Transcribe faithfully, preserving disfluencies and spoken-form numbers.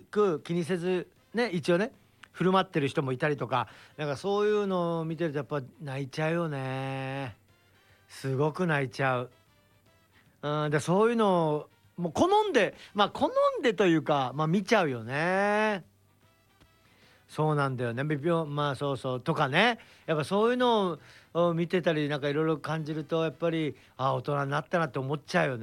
く気にせずね、一応ね振る舞ってる人もいたりとか、なんかそういうのを見てるとやっぱ泣いちゃうよね。すごく泣いちゃう。うん、で、そういうのをもう好んで、まあ、好んでというか、ま、見ちゃうよね。そうなんだよね。びびょまあ、そうそう、とかね。やっぱそういうのをを見てたり、なんかいろいろ感じるとやっぱり、ああ、大人になったなって思っちゃうよ